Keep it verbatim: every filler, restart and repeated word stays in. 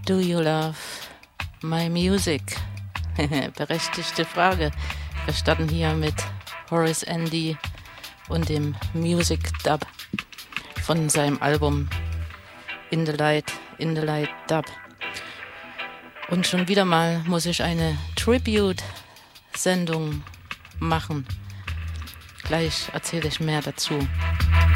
Do you love my music? Berechtigte Frage. Wir starten hier mit Horace Andy und dem Music Dub von seinem Album In the Light, In the Light Dub. Und schon wieder mal muss ich eine Tribute-Sendung machen. Gleich erzähle ich mehr dazu.